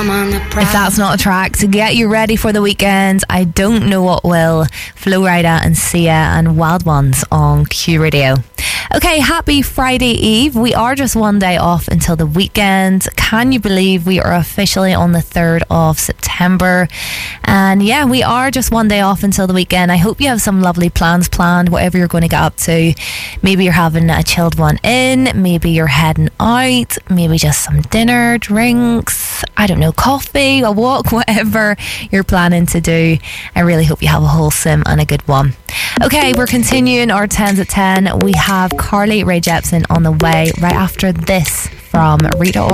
If that's not a track to get you ready for the weekend, I don't know what will. Flo Rida and Sia and Wild Ones on Q Radio. Okay, happy Friday Eve. We are just one day off until the weekend. Can you believe we are officially on the 3rd of September? And yeah, we are just one day off until the weekend. I hope you have some lovely plans planned, whatever you're going to get up to. Maybe you're having a chilled one in, maybe you're heading out, maybe just some dinner, drinks, I don't know, coffee, a walk, whatever you're planning to do. I really hope you have a wholesome and a good one. Okay, we're continuing our 10s at 10. We have Carly Rae Jepsen on the way right after this from Rita Ora.